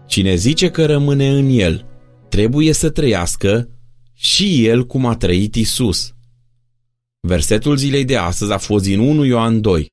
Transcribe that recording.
Cine zice că rămâne în El, trebuie să trăiască și el cum a trăit Isus. Versetul zilei de astăzi a fost din 1 Ioan 2.